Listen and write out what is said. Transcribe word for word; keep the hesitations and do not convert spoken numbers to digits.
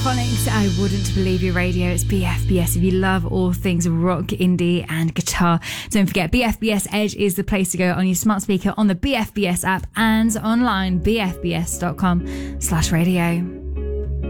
Stereophonics, I Wouldn't Believe Your Radio. It's B F B S if you love all things rock, indie and guitar. Don't forget, B F B S Edge is the place to go on your smart speaker, on the B F B S app and online, b f b s dot com slash radio.